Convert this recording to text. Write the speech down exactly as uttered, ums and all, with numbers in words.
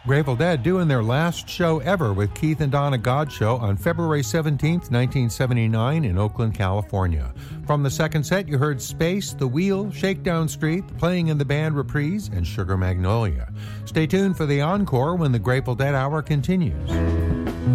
Grateful Dead doing their last show ever with Keith and Donna God Show on February seventeenth, nineteen seventy-nine in Oakland, California. From the second set, you heard Space, The Wheel, Shakedown Street, Playing in the Band Reprise, and Sugar Magnolia. Stay tuned for the encore when the Grateful Dead Hour continues.